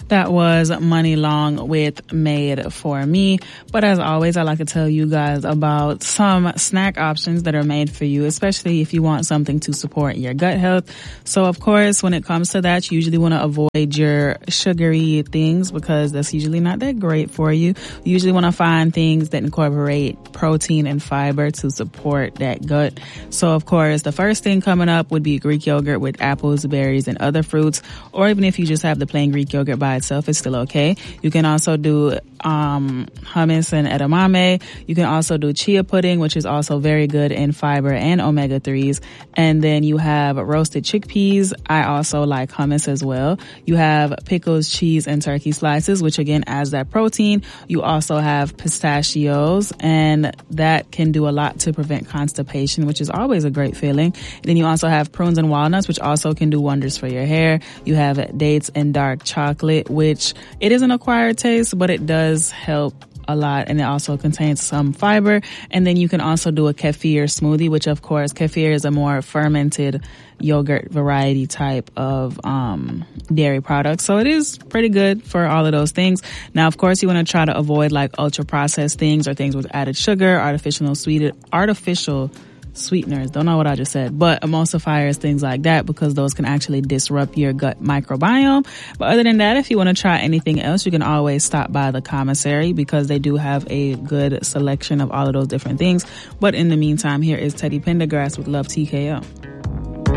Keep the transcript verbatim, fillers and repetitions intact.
That was Money Long with Made for Me. But as always, I like to tell you guys about some snack options that are made for you, especially if you want something to support your gut health. So of course, when it comes to that, you usually want to avoid your sugary things because that's usually not that great for you. You usually want to find things that incorporate protein and fiber to support that gut. So of course, the first thing coming up would be Greek yogurt with apples, berries, and other fruits. Or even if you just have the plain Greek yogurt by itself, it's still okay. You can also do um hummus and edamame. You can also do chia pudding, which is also very good in fiber and omega threes. And then you have roasted chickpeas. I also like hummus as well. You have pickles, cheese, and turkey slices, which again adds that protein. You also have pistachios, and that can do a lot to prevent constipation, which is always a great feeling. And then you also have prunes and walnuts, which also can do wonders for your hair. You have dates and dark chocolate, which it is an acquired taste, but it does help a lot, and it also contains some fiber. And then you can also do a kefir smoothie, which of course kefir is a more fermented yogurt variety type of um dairy product, so it is pretty good for all of those things. Now of course you want to try to avoid like ultra processed things or things with added sugar, artificial sweet artificial sweeteners, don't know what I just said, but emulsifiers, things like that, because those can actually disrupt your gut microbiome. But other than that, if you want to try anything else, you can always stop by the commissary because they do have a good selection of all of those different things. But in the meantime, here is Teddy Pendergrass with Love T K O.